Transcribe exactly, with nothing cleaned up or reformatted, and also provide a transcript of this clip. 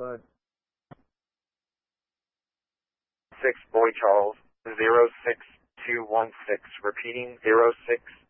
Bye. six Boy Charles, zero six two one six, repeating zero six